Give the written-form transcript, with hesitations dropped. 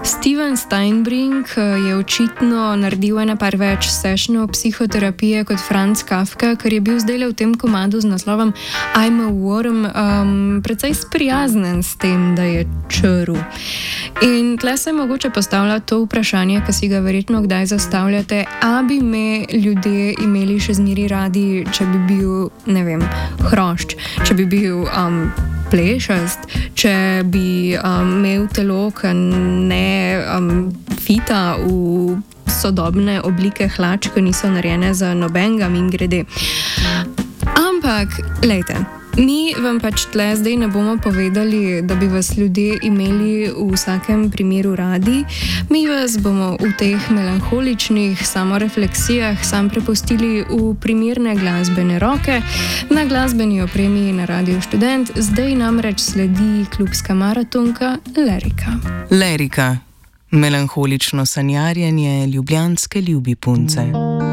Steven Steinbrink je očitno naredil ena par več sessionov psihoterapije kot Franz Kafka, ker je bil zdaj v tem komadu z naslovom I'm a Worm precej sprijaznen s tem, da je črv. In tle se mogoče postavlja to vprašanje, ki si ga verjetno kdaj zastavljate, a bi me ljudje imeli še zmeri radi, če bi bil, ne vem, hrošč, če bi bil plešast, če bi imel telo, ki ne fita v sodobne oblike hlač, ki niso narejene za nobenega mimogrede. Ampak, lejte, mi vam pač tle zdaj ne bomo povedali, da bi vas ljudje imeli v vsakem primeru radi. Mi vas bomo v teh melanholičnih samorefleksijah sam prepustili v primerne glasbene roke na glasbeni opremi na Radiu Študent. Zdaj namreč sledi klubska maratonka Lerika. Lerika. Melanholično sanjarjenje ljubljanske ljubi punce.